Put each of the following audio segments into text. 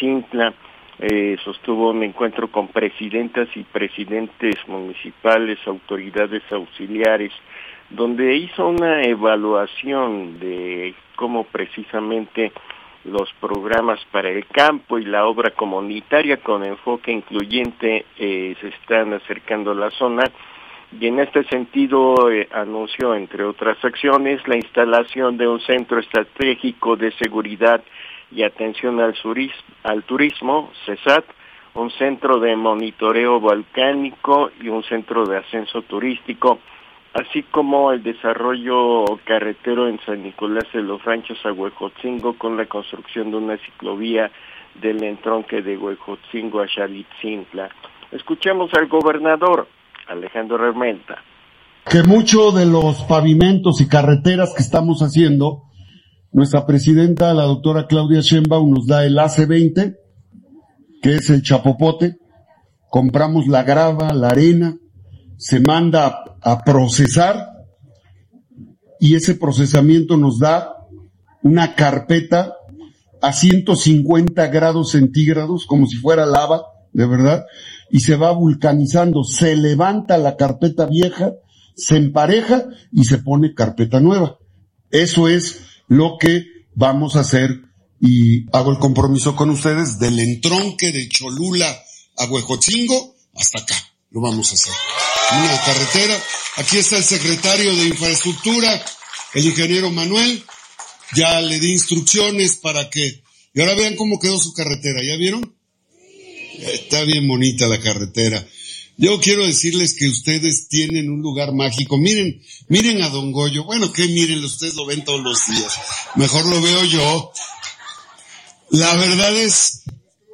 Ayotzinapa, sostuvo un encuentro con presidentas y presidentes municipales, autoridades auxiliares, donde hizo una evaluación de cómo precisamente los programas para el campo y la obra comunitaria con enfoque incluyente se están acercando a la zona, y en este sentido anunció, entre otras acciones, la instalación de un centro estratégico de seguridad y atención al turismo, CESAT, un centro de monitoreo volcánico y un centro de ascenso turístico, así como el desarrollo carretero en San Nicolás de los Ranchos a Huejotzingo con la construcción de una ciclovía del entronque de Huejotzingo a Xalitzintla. Escuchemos al gobernador Alejandro Armenta. Que muchos de los pavimentos y carreteras que estamos haciendo, nuestra presidenta, la doctora Claudia Sheinbaum, nos da el AC20, que es el chapopote, compramos la grava, la arena, se manda a procesar, y ese procesamiento nos da una carpeta a 150 grados centígrados, como si fuera lava, de verdad, y se va vulcanizando, se levanta la carpeta vieja, se empareja y se pone carpeta nueva. Eso es lo que vamos a hacer, y hago el compromiso con ustedes del entronque de Cholula a Huejotzingo hasta acá, lo vamos a hacer. Una carretera, aquí está el secretario de Infraestructura, el ingeniero Manuel, ya le di instrucciones para que, y ahora vean cómo quedó su carretera, ¿ya vieron? Está bien bonita la carretera. Yo quiero decirles que ustedes tienen un lugar mágico. Miren a Don Goyo. Bueno, que miren, ustedes lo ven todos los días. Mejor lo veo yo. La verdad es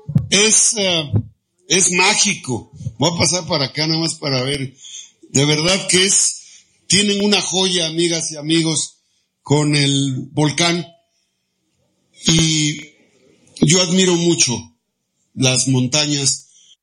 mágico. Voy a pasar para acá nada más para ver. De verdad que tienen una joya, amigas y amigos, con el volcán. Y yo admiro mucho las montañas.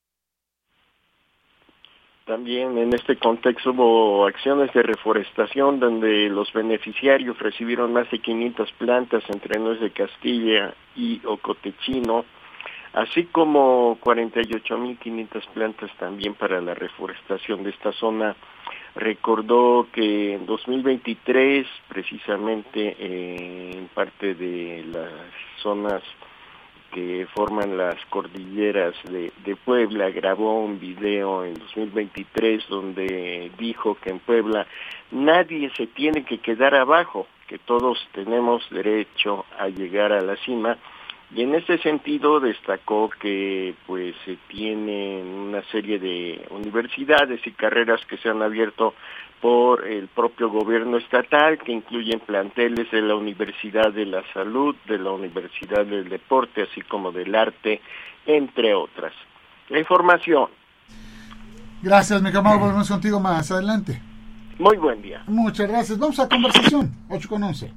También en este contexto hubo acciones de reforestación donde los beneficiarios recibieron más de 500 plantas entre Nuez de Castilla y Ocotechino, así como 48.500 plantas también para la reforestación de esta zona. Recordó que en 2023, precisamente en parte de las zonas que forman las cordilleras de Puebla, grabó un video en 2023 donde dijo que en Puebla nadie se tiene que quedar abajo, que todos tenemos derecho a llegar a la cima, y en este sentido destacó que pues se tienen una serie de universidades y carreras que se han abierto por el propio gobierno estatal, que incluyen planteles de la Universidad de la Salud, de la Universidad del Deporte, así como del Arte, entre otras. La información. Gracias, mi camarada, volvemos contigo más adelante. Muy buen día. Muchas gracias. Vamos a conversación, 8:11.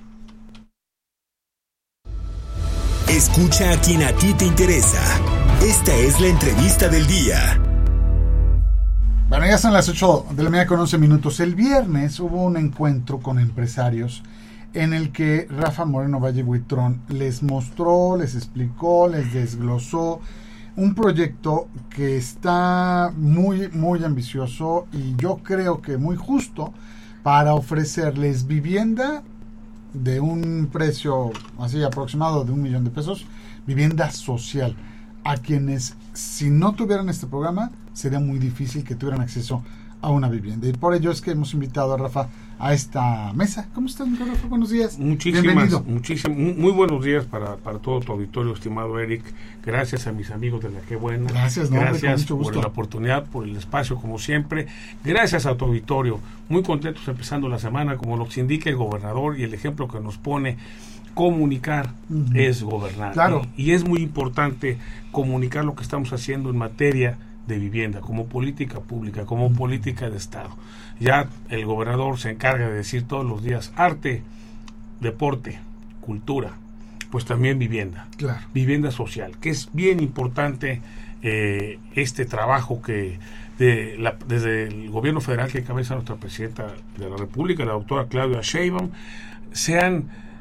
Escucha a quien a ti te interesa. Esta es la entrevista del día. Bueno, ya son las 8 de la mañana con 11 minutos. El viernes hubo un encuentro con empresarios en el que Rafa Moreno Valle Buitrón les mostró, les explicó, les desglosó un proyecto que está muy, muy ambicioso y yo creo que muy justo para ofrecerles vivienda de un precio así aproximado de $1 millón, vivienda social, a quienes si no tuvieran este programa sería muy difícil que tuvieran acceso a una vivienda, y por ello es que hemos invitado a Rafa a esta mesa. ¿Cómo estás, Rafa? Buenos días. Bienvenido. Muy buenos días para todo tu auditorio, estimado Eric. Gracias a mis amigos de La Qué Buena. Gracias por la oportunidad, por el espacio, como siempre. Gracias a tu auditorio. Muy contentos empezando la semana, como nos indica el gobernador y el ejemplo que nos pone. Comunicar es gobernar. Claro. Y es muy importante comunicar lo que estamos haciendo en materia de vivienda, como política pública, como política de Estado. Ya el gobernador se encarga de decir todos los días arte, deporte, cultura, pues también vivienda, claro. Vivienda social, que es bien importante este trabajo que desde el gobierno federal que encabeza nuestra presidenta de la República, la doctora Claudia Sheinbaum, se han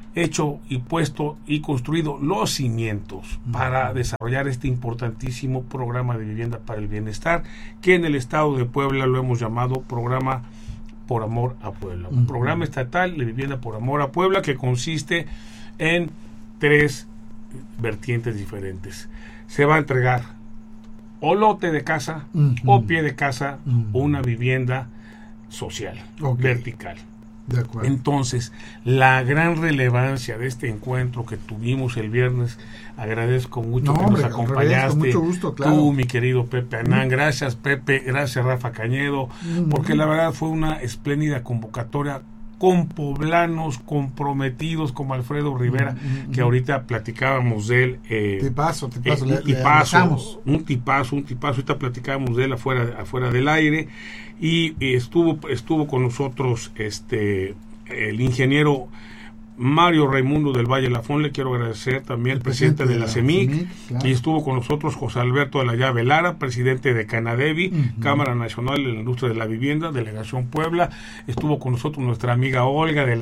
hecho y puesto y construido los cimientos para desarrollar este importantísimo programa de vivienda para el bienestar, que en el estado de Puebla lo hemos llamado Programa por Amor a Puebla. Un programa estatal de vivienda por amor a Puebla que consiste en 3 vertientes diferentes. Se va a entregar o lote de casa, o pie de casa, o una vivienda social, vertical. De acuerdo. Entonces, la gran relevancia de este encuentro que tuvimos el viernes, agradezco mucho que nos acompañaste, con mucho gusto, claro. Tú, mi querido Pepe Anán, gracias Pepe, gracias Rafa Cañedo, porque la verdad fue una espléndida convocatoria con poblanos comprometidos como Alfredo Rivera, que ahorita platicábamos de él. Tipazo, un tipazo, ahorita platicábamos de él afuera del aire, y estuvo con nosotros el ingeniero Mario Raimundo del Valle Lafón, le quiero agradecer también, el presidente de la CEMIC, claro. Y estuvo con nosotros José Alberto de la Llave Lara, presidente de Canadevi, Cámara Nacional de la Industria de la Vivienda, Delegación Puebla. Estuvo con nosotros nuestra amiga Olga de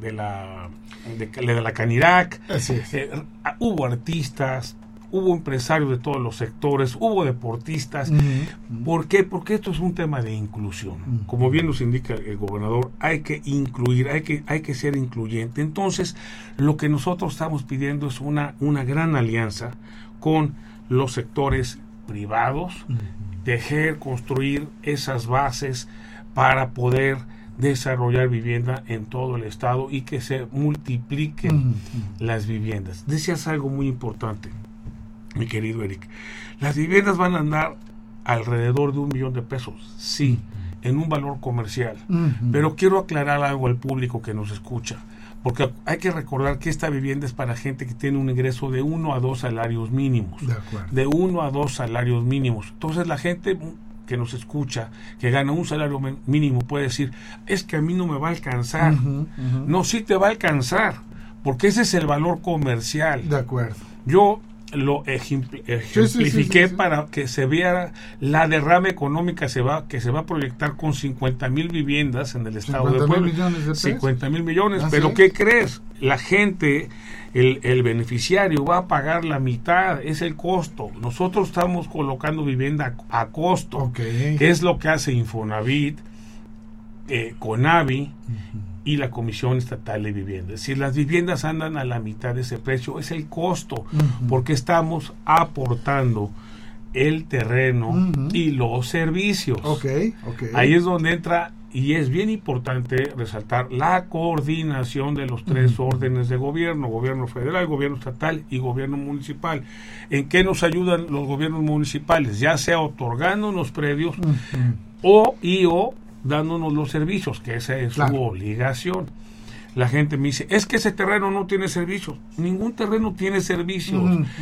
la Canirac. Hubo artistas, hubo empresarios de todos los sectores, hubo deportistas. ¿Por qué? Porque esto es un tema de inclusión. Como bien nos indica el gobernador, hay que incluir, hay que ser incluyente. Entonces, lo que nosotros estamos pidiendo es una gran alianza con los sectores privados, construir esas bases para poder desarrollar vivienda en todo el estado y que se multipliquen las viviendas. Decías algo muy importante, mi querido Eric. Las viviendas van a andar alrededor de $1 millón de pesos, sí, en un valor comercial. Pero quiero aclarar algo al público que nos escucha, porque hay que recordar que esta vivienda es para gente que tiene un ingreso de 1 a 2 salarios mínimos. De 1 a 2 salarios mínimos. Entonces la gente que nos escucha, que gana un salario mínimo, puede decir, es que a mí no me va a alcanzar. No, sí te va a alcanzar, porque ese es el valor comercial. De acuerdo. Yo lo ejemplifiqué para que se vea la derrama económica que se va a proyectar con 50,000 viviendas en el estado de Puebla. 50,000 millones. Pero ¿qué crees? La gente, el beneficiario va a pagar la mitad, es el costo. Nosotros estamos colocando vivienda a costo, que es lo que hace Infonavit, Conavi y la Comisión Estatal de Vivienda. Si las viviendas andan a la mitad de ese precio, es el costo, porque estamos aportando el terreno y los servicios. Ahí es donde entra, y es bien importante resaltar, la coordinación de los 3 órdenes de gobierno: gobierno federal, gobierno estatal y gobierno municipal. ¿En qué nos ayudan los gobiernos municipales? Ya sea otorgándonos predios o dándonos los servicios, que esa es su obligación. La gente me dice, es que ese terreno no tiene servicios. Ningún terreno tiene servicios.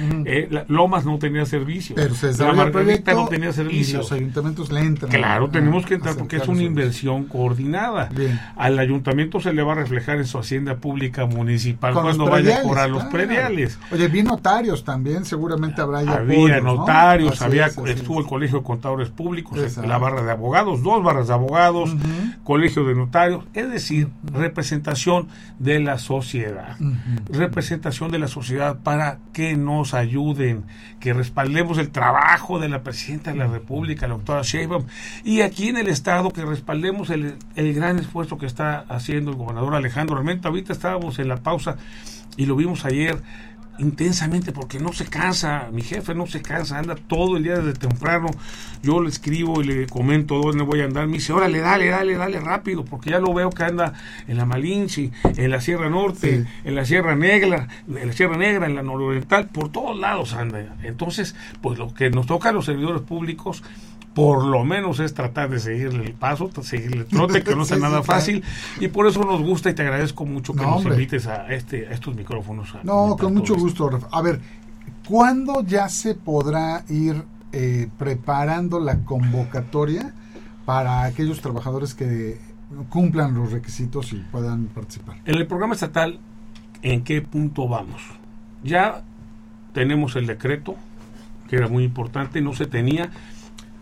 Lomas no tenía servicios. Pero la Margarita no tenía servicios. Y los ayuntamientos le entran. Claro, tenemos que entrar porque es una inversión coordinada. Al ayuntamiento se le va a reflejar en su hacienda pública municipal cuando vaya a cobrar los prediales. Oye, vi notarios también, seguramente habrá ya había apoyos, notarios, ¿no? Estuvo el Colegio de Contadores Públicos, la barra de abogados, 2 barras de abogados, Colegio de Notarios, es decir, representación de la sociedad, representación de la sociedad para que nos ayuden, que respaldemos el trabajo de la Presidenta de la República, la doctora Sheinbaum, y aquí en el Estado que respaldemos el gran esfuerzo que está haciendo el gobernador Alejandro Armenta. Ahorita estábamos en la pausa y lo vimos ayer intensamente, porque no se cansa, mi jefe no se cansa, anda todo el día desde temprano. Yo le escribo y le comento dónde voy a andar, me dice, órale, dale rápido, porque ya lo veo que anda en la Malinche, en la Sierra Norte, en la Sierra Negra, en la Nororiental, por todos lados anda. Entonces, pues lo que nos toca a los servidores públicos, por lo menos, es tratar de seguirle el paso, seguirle el trote, que no sea nada fácil, y por eso nos gusta, y te agradezco mucho que nos invites a estos micrófonos. Con mucho gusto, Rafa. A ver, ¿cuándo ya se podrá ir preparando la convocatoria para aquellos trabajadores que cumplan los requisitos y puedan participar? En el programa estatal, ¿en qué punto vamos? Ya tenemos el decreto, que era muy importante, no se tenía.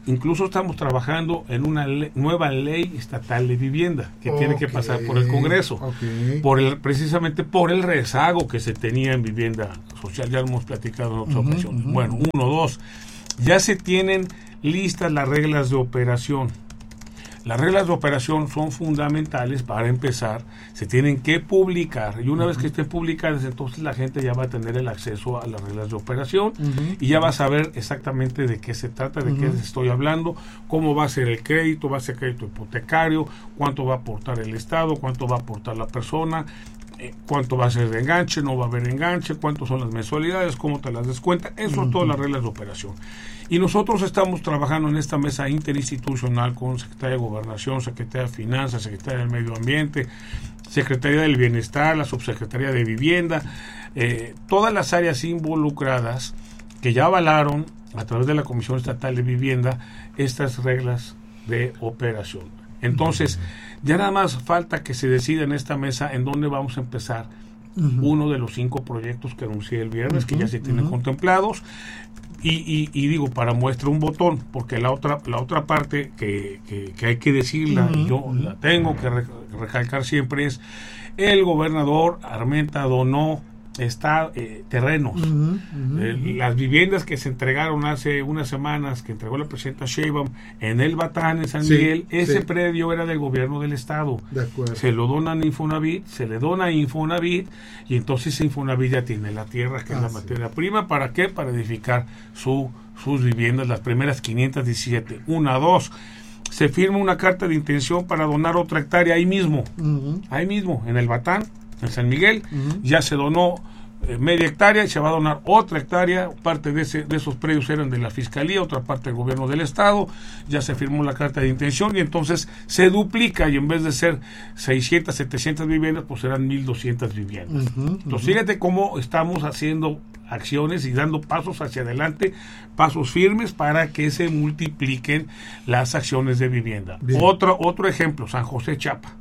incluso estamos trabajando en una nueva ley estatal de vivienda que tiene que pasar por el Congreso, precisamente por el rezago que se tenía en vivienda social. Ya lo hemos platicado en otras ocasiones. Bueno, 1, 2, ya se tienen listas las reglas de operación. Las reglas de operación son fundamentales para empezar, se tienen que publicar, y una vez que estén publicadas, entonces la gente ya va a tener el acceso a las reglas de operación y ya va a saber exactamente de qué se trata, de qué estoy hablando, cómo va a ser el crédito, va a ser crédito hipotecario, cuánto va a aportar el Estado, cuánto va a aportar la persona, cuánto va a ser de enganche, no va a haber enganche, cuánto son las mensualidades, cómo te las descuentan, eso son todas las reglas de operación. Y nosotros estamos trabajando en esta mesa interinstitucional con Secretaría de Gobernación, Secretaría de Finanzas, Secretaría del Medio Ambiente, Secretaría del Bienestar, la Subsecretaría de Vivienda, todas las áreas involucradas que ya avalaron a través de la Comisión Estatal de Vivienda estas reglas de operación. Entonces, ya nada más falta que se decida en esta mesa en dónde vamos a empezar uno de los 5 proyectos que anuncié el viernes, que ya se tienen contemplados. Y digo, para muestra un botón, porque la otra parte que hay que decirla, y yo la tengo que recalcar siempre, es el gobernador Armenta donó terrenos. Las viviendas que se entregaron hace unas semanas, que entregó la presidenta Sheinbaum en el Batán, en San Miguel, ese predio era del gobierno del estado. De acuerdo. Se lo donan a Infonavit, se le dona a Infonavit, y entonces Infonavit ya tiene la tierra, que es la materia prima. ¿Para qué? Para edificar sus viviendas, las primeras 517. 1, 2. Se firma una carta de intención para donar otra hectárea ahí mismo, en el Batán, en San Miguel. Ya se donó media hectárea y se va a donar otra hectárea. Parte de esos predios eran de la Fiscalía, otra parte del gobierno del estado. Ya se firmó la carta de intención y entonces se duplica, y en vez de ser 600, 700 viviendas, pues serán 1,200 viviendas. Entonces fíjate cómo estamos haciendo acciones y dando pasos hacia adelante, pasos firmes para que se multipliquen las acciones de vivienda. Otro ejemplo, San José Chapa.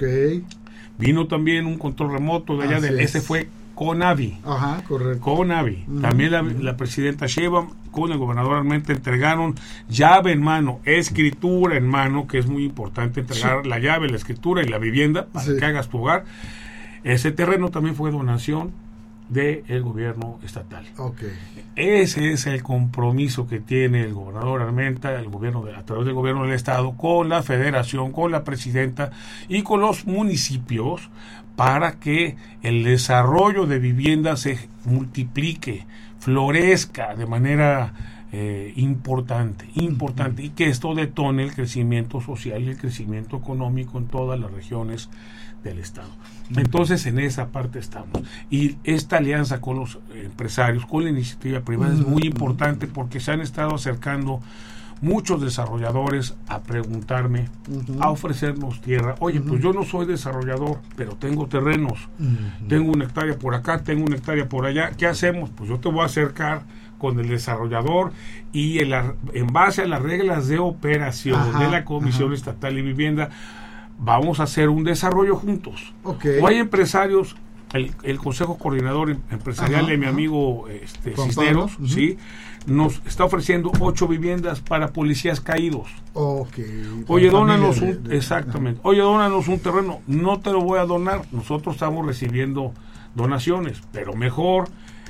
Vino también un control remoto de allá, ese fue CONAVI. Correcto. CONAVI. También la presidenta Sheinbaum con el gobernador Armenta entregaron llave en mano, escritura en mano, que es muy importante entregar la llave, la escritura y la vivienda para que hagas tu hogar. Ese terreno también fue donación del gobierno estatal. Ese es el compromiso que tiene el gobernador Armenta, el gobierno a través del gobierno del estado, con la federación, con la presidenta y con los municipios, para que el desarrollo de vivienda se multiplique, florezca de manera importante, y que esto detone el crecimiento social y el crecimiento económico en todas las regiones del estado. Entonces, en esa parte estamos. Y esta alianza con los empresarios, con la iniciativa privada, es muy importante, porque se han estado acercando muchos desarrolladores a preguntarme, a ofrecernos tierra. Oye, pues yo no soy desarrollador, pero tengo terrenos. Tengo una hectárea por acá, tengo una hectárea por allá. ¿Qué hacemos? Pues yo te voy a acercar con el desarrollador, y en base a las reglas de operación de la Comisión Estatal de Vivienda, vamos a hacer un desarrollo juntos. O hay empresarios, el Consejo Coordinador Empresarial de mi amigo Cisneros, nos está ofreciendo 8 viviendas para policías caídos. Oye, dónanos dónanos un terreno. No te lo voy a donar, nosotros estamos recibiendo donaciones, pero mejor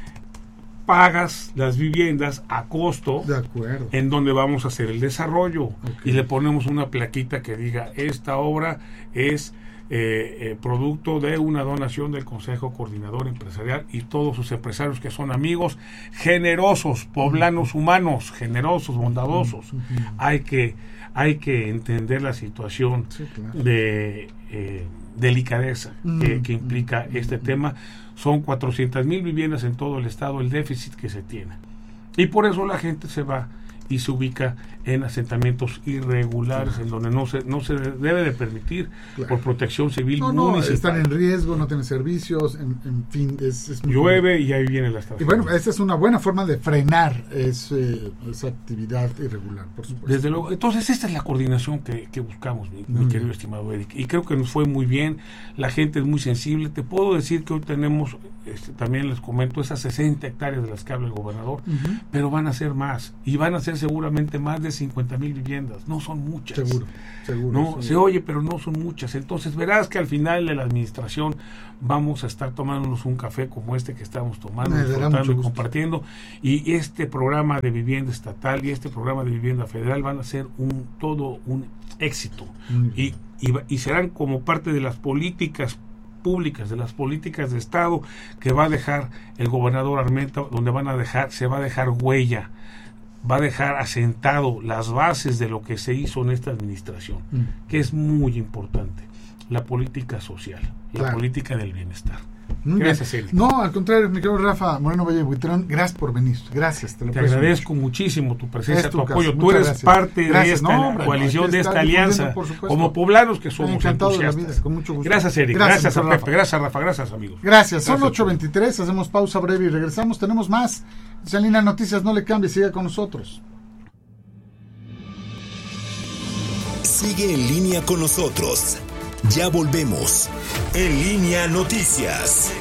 pagas las viviendas a costo, en donde vamos a hacer el desarrollo, y le ponemos una plaquita que diga: esta obra es producto de una donación del Consejo Coordinador Empresarial, y todos sus empresarios que son amigos, generosos, poblanos humanos, generosos, bondadosos. Hay que entender la situación de delicadeza que implica este tema. Son 400,000 viviendas en todo el estado el déficit que se tiene, y por eso la gente se va y se ubica en asentamientos irregulares, en donde no se debe de permitir por protección civil municipal. Están en riesgo, no tienen servicios, en fin, es llueve y ahí viene la estación. Y bueno, esta es una buena forma de frenar esa actividad irregular, por supuesto. Desde luego. Entonces, esta es la coordinación que buscamos, mi querido estimado Eric, y creo que nos fue muy bien. La gente es muy sensible. Te puedo decir que hoy tenemos, también les comento, esas 60 hectáreas de las que habla el gobernador, pero van a ser más, y van a ser seguramente más de de 50,000 viviendas. No son muchas. Seguro. No, se oye, pero no son muchas. Entonces verás que al final de la administración vamos a estar tomándonos un café como este que estamos tomando, disfrutando y compartiendo. Y este programa de vivienda estatal y este programa de vivienda federal van a ser todo un éxito. Y serán como parte de las políticas públicas, de las políticas de Estado que va a dejar el gobernador Armenta, donde se va a dejar huella, va a dejar asentado las bases de lo que se hizo en esta administración, que es muy importante, la política social, la política del bienestar. Gracias, Eli. No, al contrario, mi querido Rafa Moreno Valle Buitrón, gracias por venir. Gracias, te agradezco muchísimo tu presencia, tu apoyo. Tú eres parte de esta coalición, de esta alianza, como poblanos que somos entusiastas. Con mucho gusto. Gracias, Eric. Gracias a Pepe. Gracias, Rafa. Gracias, amigos. Gracias. Son 8:23. Hacemos pausa breve y regresamos. Tenemos más. Salina Noticias, no le cambie, siga con nosotros. Sigue en línea con nosotros. Ya volvemos. En Línea Noticias.